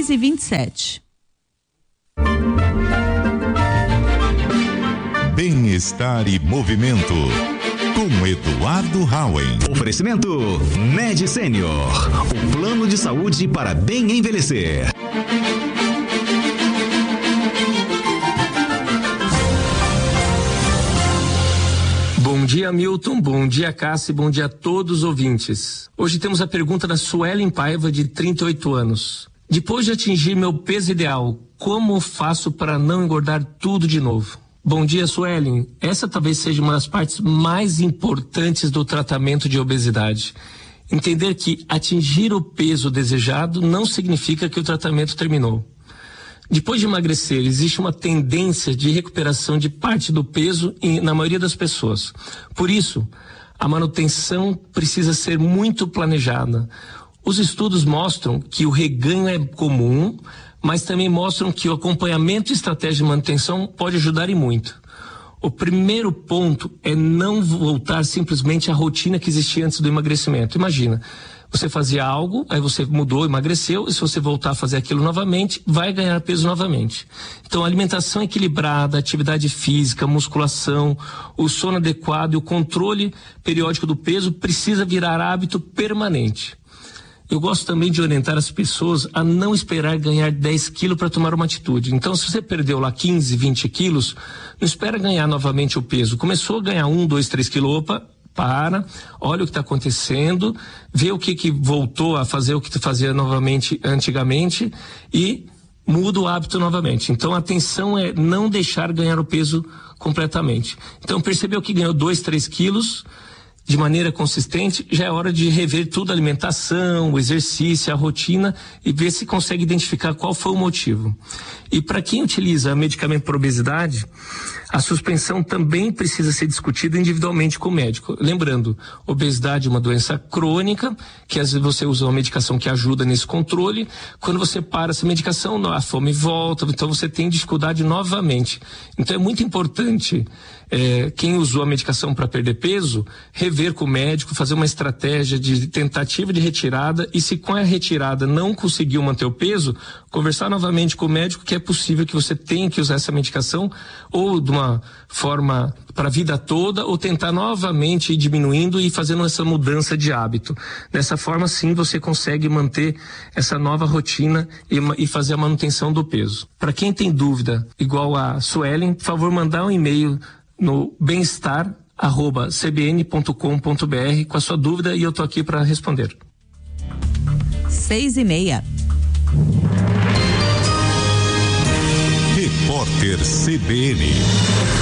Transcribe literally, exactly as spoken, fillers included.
seis e vinte e sete. Bem-estar e movimento, com Eduardo Hauen. Oferecimento Med Senior, o plano de saúde para bem envelhecer. Bom dia, Milton, bom dia, Cássia, bom dia a todos os ouvintes. Hoje temos a pergunta da Suelen Paiva, de trinta e oito anos. Depois de atingir meu peso ideal, como faço para não engordar tudo de novo? Bom dia, Suelen. Essa talvez seja uma das partes mais importantes do tratamento de obesidade. Entender que atingir o peso desejado não significa que o tratamento terminou. Depois de emagrecer, existe uma tendência de recuperação de parte do peso em, na maioria das pessoas. Por isso, a manutenção precisa ser muito planejada. Os estudos mostram que o reganho é comum, mas também mostram que o acompanhamento e estratégia de manutenção pode ajudar e muito. O primeiro ponto é não voltar simplesmente à rotina que existia antes do emagrecimento. Imagina, você fazia algo, aí você mudou, emagreceu, e se você voltar a fazer aquilo novamente, vai ganhar peso novamente. Então, alimentação equilibrada, atividade física, musculação, o sono adequado e o controle periódico do peso precisa virar hábito permanente. Eu gosto também de orientar as pessoas a não esperar ganhar dez quilos para tomar uma atitude. Então, se você perdeu lá quinze, vinte quilos, não espera ganhar novamente o peso. Começou a ganhar um, dois, três quilos, opa, para, olha o que está acontecendo, vê o que que voltou a fazer o que tu fazia novamente antigamente e muda o hábito novamente. Então, a atenção é não deixar ganhar o peso completamente. Então, percebeu que ganhou dois, três quilos de maneira consistente, já é hora de rever tudo, a alimentação, o exercício, a rotina e ver se consegue identificar qual foi o motivo. E para quem utiliza medicamento para obesidade, a suspensão também precisa ser discutida individualmente com o médico. Lembrando, obesidade é uma doença crônica, que às vezes você usa uma medicação que ajuda nesse controle. Quando você para essa medicação, a fome volta, então você tem dificuldade novamente. Então é muito importante, é, quem usou a medicação para perder peso, rever com o médico, fazer uma estratégia de tentativa de retirada e se com a retirada não conseguiu manter o peso, conversar novamente com o médico que é possível que você tenha que usar essa medicação ou de uma forma para a vida toda ou tentar novamente ir diminuindo e fazendo essa mudança de hábito. Dessa forma, sim, você consegue manter essa nova rotina e, e fazer a manutenção do peso. Para quem tem dúvida, igual a Suelen, por favor, mandar um e-mail no bem-estar arroba c b n ponto com ponto b r com a sua dúvida e eu tô aqui para responder. Seis e meia. Repórter C B N.